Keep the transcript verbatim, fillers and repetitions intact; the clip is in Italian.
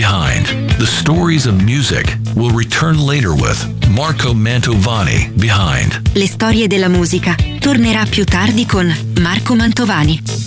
behind. The stories of music will return later with Marco Mantovani, Behind. Le storie della musica tornerà più tardi con Marco Mantovani.